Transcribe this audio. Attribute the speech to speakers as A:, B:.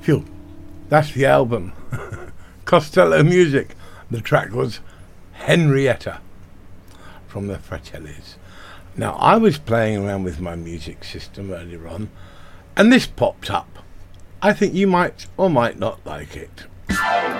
A: Phew, that's the album. Costello Music. The track was Henrietta from the Fratellis. Now, I was playing around with my music system earlier on, and this popped up. I think you might or might not like it.